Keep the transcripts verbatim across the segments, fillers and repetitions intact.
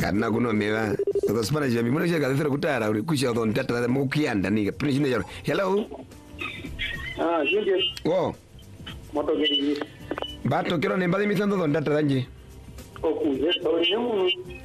kana kuno meva to spana jambi mwana chaka thera kutara uri kucha to ntata mu kianda ni prince ne jaro hello ah jinje wo moto geri bato kero ne mbali mitando to ntata danje okuje to nyamu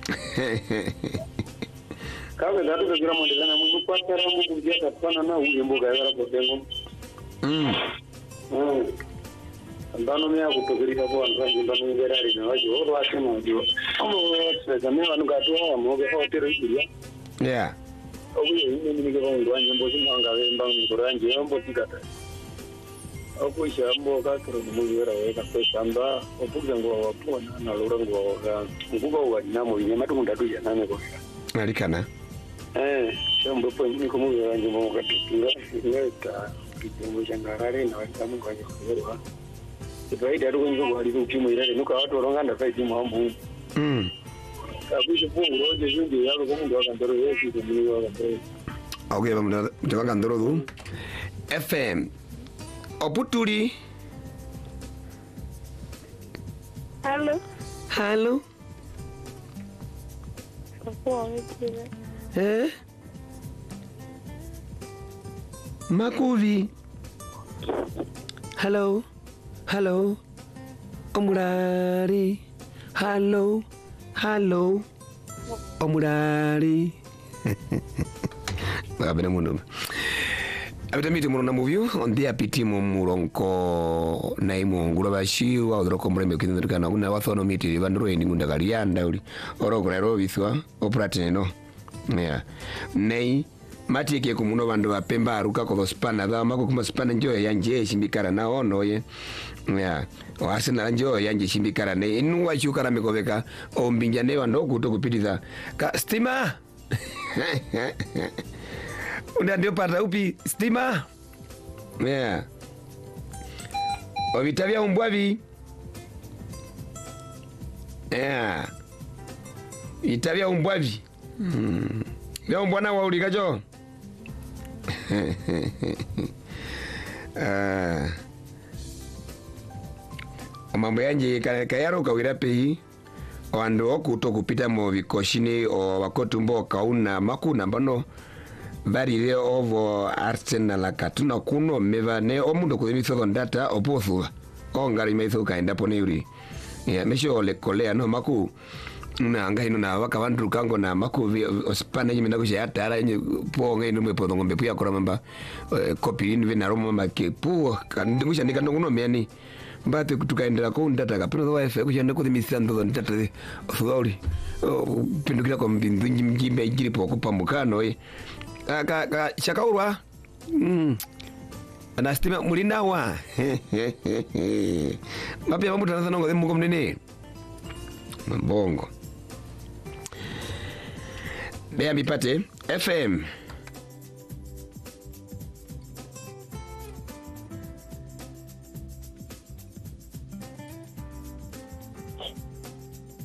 kawe datu kira mo ndela na mu kwatara mu kujia katana na uyembo gaira bodengo mm mm andano mea kutokerika kwa nzangu ndano ngerari na wajo oro asema dio amo tseza mewa nugato mo ge hotero idia yeah obuye ine ni ge bongo anyembo simanga wemba ngoranje ambo tikata ako shambo ka tro mu yera we ka pesamba opuga ngo wapona na lora ngo ga nguba wa namo ine matunda tu ya nane ko alikana eh shambo po ni ko mu yera nyembo ka tikira ngeta kitembo changarare na watamu kwa nyoro Sebagai ada orang juga hari itu cuma ini, nuka ada orang anda saya cuma mampu. Hmm. Tapi sepuluh orang jadi dia kalau kamu dua kantor ya sih kamu dua kantor. Oke, vamos dua kantor tu. F M. Oputuri. Halo. Halo. Apa ini? Eh? Makuvi. Halo. Hello, Omurari. Hello, hello, Omurari. Abena muno. Abeta miti muno na muvyo ondia piti mu muronko na imu ngula bashi wa odroko mrembe kindirikana kuna wathono miti bandro endi ngunda kalianda uli oroko lero biswa operate no. Yeah. Nei mati ke kumuno bandu bapemba aruka ko spana da mako kuma spana njoya yanje shimbikara na ono ye ya wasina njoya yanje shimbikara ne inu wachukara mikobeka ombinja ne wando kuto kupitiza ka stima unda ndio pata upi stima ya ovitavya umbwavi ya itavya umbwavi hmm. Leo mbwana wa ulikacho uh, mambo yanje kayaro kawira pei wando okuto kupita mu bikoshini o bakotumbo kauna makuna mbano barire ovo Arsenal katuna kuno meva ne omundo kuzimitho data opothula ongari metho kaenda pone yuri ya mesho le kolea no maku na anga ino na waka wandu kango na maku ospana nyime na kusha atara nye po ngai nume po ngombe puya kora mamba kopi inu vina romo make po kandungusha nika nunguno miani mbate tukaendela ko ndata ka pino wa fe kusha ndako thimisando ndata thuauri pindukira ko mbindu njimbe njiri po kupambukano e ka ka chakaurwa mm anastima mulina wa mapya mamuta nazanongo thimuko mnene mbongo Bea mipate F M